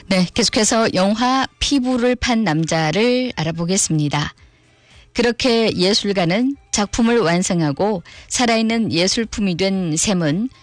네, 계속해서 영화 피부를 판 남자를 알아보겠습니다. 그렇게 예술가는 작품을 완성하고 살아있는 예술품이 된 샘은